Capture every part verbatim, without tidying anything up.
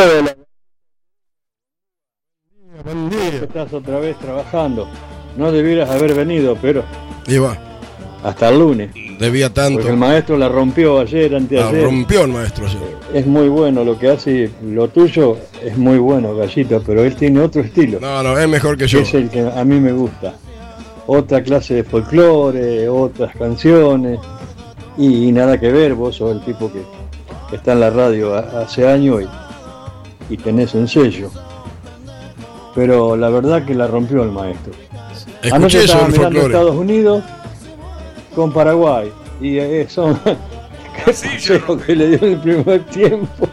Hola. Buen día. Estás otra vez trabajando. No debieras haber venido, pero... Iba. Hasta el lunes. Debía tanto. Porque el maestro la rompió ayer, anteayer. La rompió el maestro ayer. Es muy bueno lo que hace, lo tuyo es muy bueno, Gallito, pero él tiene otro estilo. No, no, es mejor que yo. Es el que a mí me gusta. Otra clase de folclore, otras canciones, y, y nada que ver, vos sos el tipo que, que está en la radio hace años y, y tenés un sello. Pero la verdad que la rompió el maestro. Escuché anoche eso estaba del mirando folclore. Estados Unidos con Paraguay y eh, son qué consejo que le dio en el primer tiempo.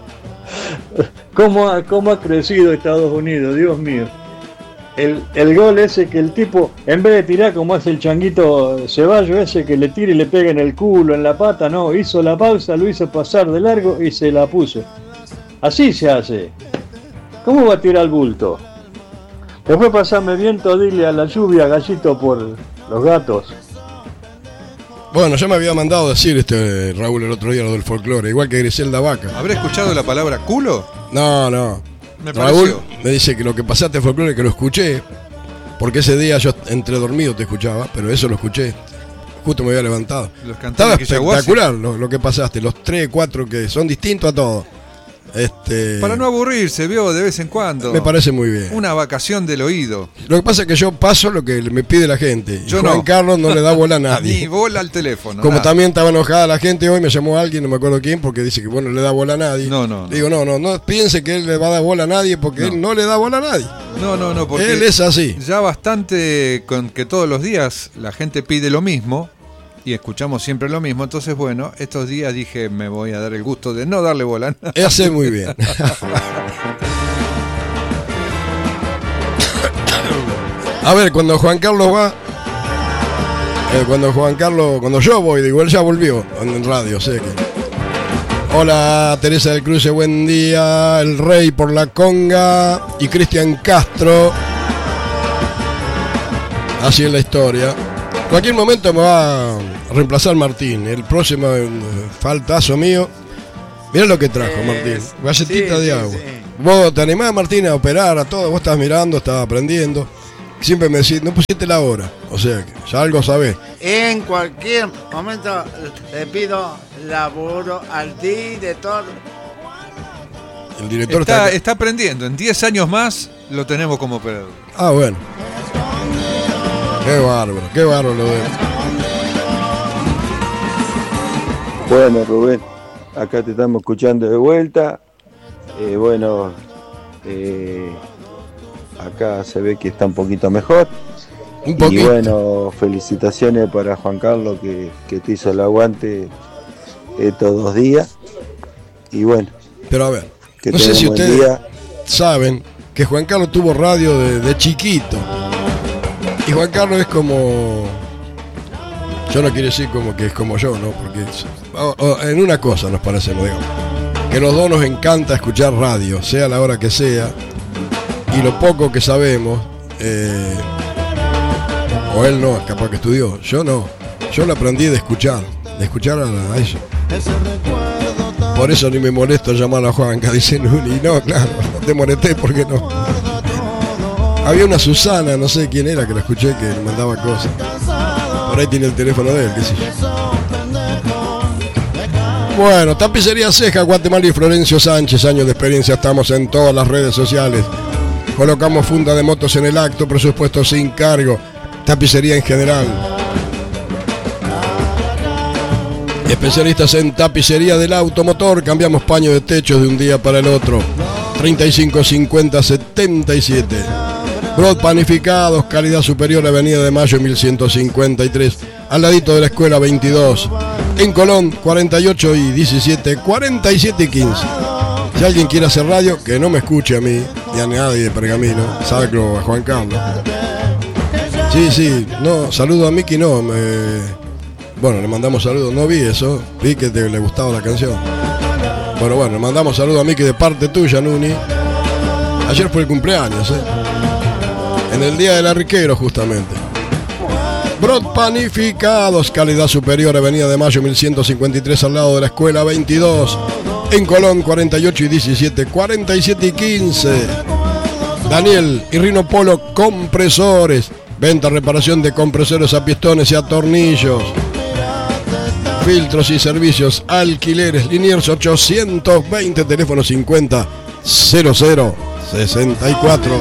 ¿Cómo ha, cómo ha crecido Estados Unidos? Dios mío. El, el gol ese que el tipo, en vez de tirar como hace el changuito Ceballos ese que le tira y le pega en el culo, en la pata, no, hizo la pausa, lo hizo pasar de largo y se la puso. Así se hace. ¿Cómo va a tirar el bulto? Después pasarme viento, dile a la lluvia, Gallito, por los gatos. Bueno, ya me había mandado decir este Raúl el otro día lo del folclore, igual que Griselda Vaca. ¿Habré escuchado la palabra culo? No, no. Me Raúl pareció. me dice que lo que pasaste de folclore, que lo escuché, porque ese día yo entre dormido te escuchaba, pero eso lo escuché. Justo me había levantado. Los Estaba cantantes que espectacular lo, lo que pasaste, los tres, cuatro que son distintos a todos. Este, Para no aburrirse, vio, de vez en cuando. me parece muy bien. Una vacación del oído. Lo que pasa es que yo paso lo que me pide la gente. Yo y Juan no. Carlos no le da bola a Ni nadie. bola al teléfono. Como nada. también estaba enojada la gente hoy, me llamó alguien, no me acuerdo quién, porque dice que bueno, le da bola a nadie. No, no, no. Digo, no, no, no piense que él le va a dar bola a nadie, porque No. él no le da bola a nadie. No, no, no, porque Él es así. ya bastante con que todos los días la gente pide lo mismo y escuchamos siempre lo mismo. Entonces, bueno, estos días dije, me voy a dar el gusto de no darle bola. Hace muy bien. A ver, cuando Juan Carlos va, eh, cuando Juan Carlos, cuando yo voy, digo, él ya volvió en radio, sé que. Hola, Teresa del Cruce, buen día. El Rey por la Conga y Cristian Castro. Así es la historia. En cualquier momento me va a reemplazar Martín. El próximo eh, faltazo mío. Mirá lo que trajo Eh, Martín. Galletita sí, de sí, agua. sí. Vos te animás, Martín, a operar, a todo. Vos estabas mirando, estabas aprendiendo. Siempre me decís, no pusiste la hora. O sea, que ya algo sabés. En cualquier momento le pido laburo al director. El director Está, está... está aprendiendo. En diez años más lo tenemos como operador. Ah, bueno. Qué bárbaro, qué bárbaro lo de... Bueno, Rubén, acá te estamos escuchando de vuelta. Eh, bueno, eh, acá se ve que está un poquito mejor. Un Y poquito. bueno, felicitaciones para Juan Carlos que, que te hizo el aguante estos dos días. Y bueno, Pero a ver, que no sé tengan si buen ustedes día. saben que Juan Carlos tuvo radio de, de chiquito. Y Juan Carlos es como... Yo no quiero decir como que es como yo, ¿no? Porque es- o- o en una cosa nos parecemos, digamos. Que los dos nos encanta escuchar radio, sea la hora que sea. Y lo poco que sabemos, eh, o él no, capaz que estudió. Yo no. Yo lo aprendí de escuchar, de escuchar a, a eso. Por eso ni me molesto llamar a Juanca, dice Nuni. No, claro, no te molesté porque no. Había una Susana, no sé quién era, que la escuché, que le mandaba cosas. Por ahí tiene el teléfono de él, qué sé yo. Bueno, Tapicería Ceja, Guatemala y Florencio Sánchez, años de experiencia, estamos en todas las redes sociales. Colocamos funda de motos en el acto, presupuesto sin cargo, tapicería en general. Especialistas en tapicería del automotor, cambiamos paño de techos de un día para el otro. treinta y cinco cincuenta setenta y siete. Brod Panificados, calidad superior, Avenida de Mayo mil ciento cincuenta y tres, al ladito de la escuela veintidós. En Colón, cuarenta y ocho y diecisiete, cuarenta y siete y quince. Si alguien quiere hacer radio, que no me escuche a mí, ni a nadie de Pergamino, sacro a Juan Carlos. Sí, sí, no, saludo a Miki, no, me... Bueno, le mandamos saludos, no vi eso, vi que te, le gustaba la canción. Bueno, bueno, le mandamos saludos a Miki de parte tuya, Nuni. Ayer fue el cumpleaños, ¿eh? En el día del arriquero, justamente. Brod Panificados, calidad superior, Avenida de Mayo mil ciento cincuenta y tres, al lado de la escuela veintidós. En Colón, cuarenta y ocho y diecisiete, cuarenta y siete y quince. Daniel y Rino Polo Compresores. Venta, reparación de compresores a pistones y a tornillos. Filtros y servicios, alquileres. Liniers ochocientos veinte, teléfono cincuenta cero cero sesenta y cuatro.